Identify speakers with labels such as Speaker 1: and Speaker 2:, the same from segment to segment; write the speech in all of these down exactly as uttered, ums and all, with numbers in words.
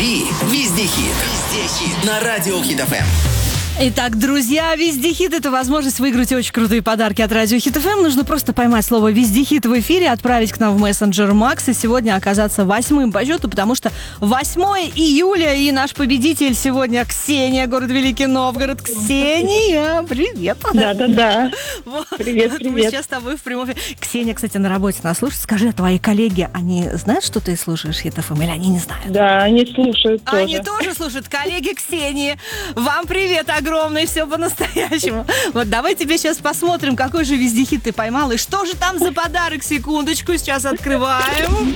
Speaker 1: Лови везде хит. Везде хит. На радио Хит эф эм.
Speaker 2: Итак, друзья, «Вездехит» — это возможность выиграть очень крутые подарки от радио Хит эф эм. Нужно просто поймать слово «Вездехит» в эфире, отправить к нам в мессенджер Макс и сегодня оказаться восьмым по счету, потому что восьмое июля, и наш победитель сегодня Ксения, город Великий Новгород. Ксения, привет!
Speaker 3: Да-да-да.
Speaker 2: Вот,
Speaker 3: привет,
Speaker 2: вот
Speaker 3: привет.
Speaker 2: Мы сейчас с тобой в прямом эфире. Ксения, кстати, на работе нас слушает. Скажи, а твои коллеги, они знают, что ты слушаешь Хит эф эм, или они не знают?
Speaker 3: Да, они слушают тоже.
Speaker 2: Они тоже слушают. Коллеги Ксении, вам привет огромный, все по-настоящему. Вот давай тебе сейчас посмотрим, какой же вездехит ты поймал, и что же там за подарок. Секундочку, сейчас открываем.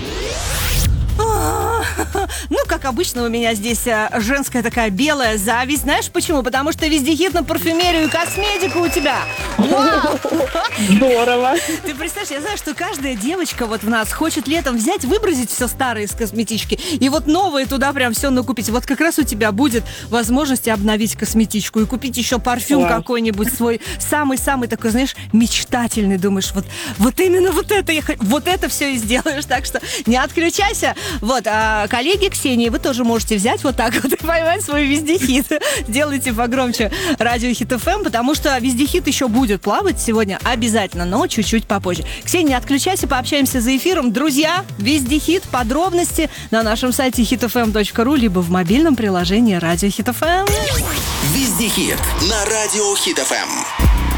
Speaker 2: Ну, как обычно, у меня здесь женская такая белая зависть. Знаешь почему? Потому что вездехит на парфюмерию и косметику у тебя. Вау!
Speaker 3: Здорово.
Speaker 2: Ты представляешь, я знаю, что каждая девочка вот в нас хочет летом взять, выбросить все старое из косметички и вот новое туда прям все накупить. Вот как раз у тебя будет возможность обновить косметичку и купить еще парфюм
Speaker 3: Класс.
Speaker 2: какой-нибудь свой, самый-самый такой, знаешь, мечтательный. Думаешь, вот, вот именно вот это, я, вот это все и сделаешь. Так что не отключайся. Вот, а коллеги Ксении, вы тоже можете взять вот так вот и поймать свой вездехит. Делайте погромче радио Хит эф эм, потому что вездехит еще будет плавать сегодня обязательно, но чуть-чуть попозже. Ксения, не отключайся, пообщаемся за эфиром. Друзья, вездехит, подробности на нашем сайте хит эф эм точка ру, либо в мобильном приложении радио Хит эф эм.
Speaker 1: Везде хит. На радио Хит эф эм.